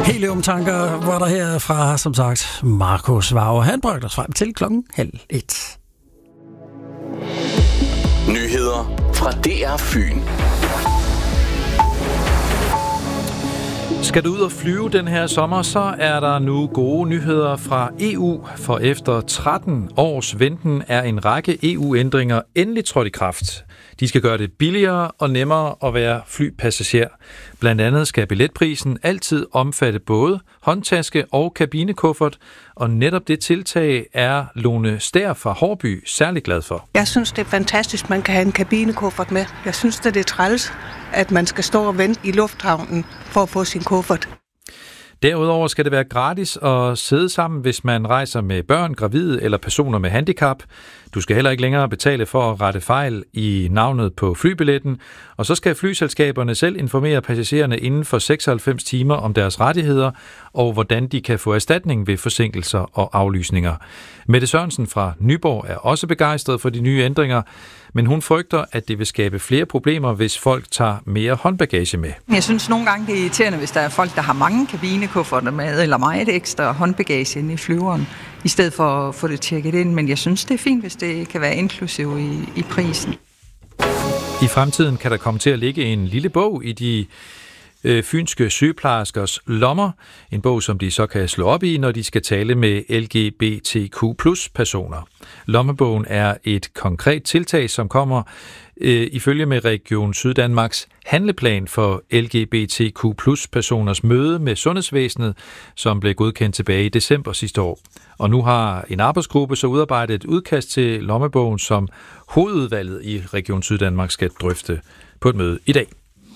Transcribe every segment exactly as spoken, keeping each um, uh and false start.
Heliumtanker var der her fra, som sagt, Markus Vauer. Han bragte os frem til klokken halv et. Nyheder fra D R Fyn. Skal du ud og flyve den her sommer, så er der nu gode nyheder fra E U, for efter tretten års venten er en række E U-ændringer endelig trådt i kraft. De skal gøre det billigere og nemmere at være flypassager. Blandt andet skal billetprisen altid omfatte både håndtaske og kabinekuffert, og netop det tiltag er Lone Stær fra Hårby særlig glad for. Jeg synes, det er fantastisk, man kan have en kabinekuffert med. Jeg synes, det er træls, at man skal stå og vente i lufthavnen for at få sin kuffert. Derudover skal det være gratis at sidde sammen, hvis man rejser med børn, gravide eller personer med handicap. Du skal heller ikke længere betale for at rette fejl i navnet på flybilletten, og så skal flyselskaberne selv informere passagererne inden for seksoghalvfems timer om deres rettigheder og hvordan de kan få erstatning ved forsinkelser og aflysninger. Mette Sørensen fra Nyborg er også begejstret for de nye ændringer, men hun frygter, at det vil skabe flere problemer, hvis folk tager mere håndbagage med. Jeg synes nogle gange, det er irriterende, hvis der er folk, der har mange kabinekufferter med, eller meget ekstra håndbagage inde i flyveren, i stedet for at få det tjekket ind. Men jeg synes, det er fint, hvis det kan være inklusiv i, i prisen. I fremtiden kan der komme til at ligge en lille bog i de øh, fynske sygeplejerskers lommer. En bog, som de så kan slå op i, når de skal tale med L G B T Q plus personer. Lommebogen er et konkret tiltag, som kommer øh, ifølge med Region Syddanmarks handleplan for L G B T Q plus personers møde med sundhedsvæsenet, som blev godkendt tilbage i december sidste år. Og nu har en arbejdsgruppe så udarbejdet et udkast til lommebogen, som hovedudvalget i Region Syddanmark skal drøfte på et møde i dag.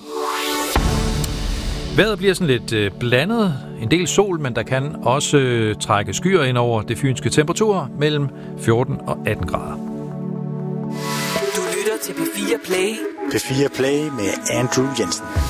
Vejret bliver sådan lidt øh, blandet. En del sol, men der kan også øh, trække skyer ind over det fynske temperaturer mellem fjorten og atten grader. Du lytter til P fire Play. P fire Play med Andrew Jensen.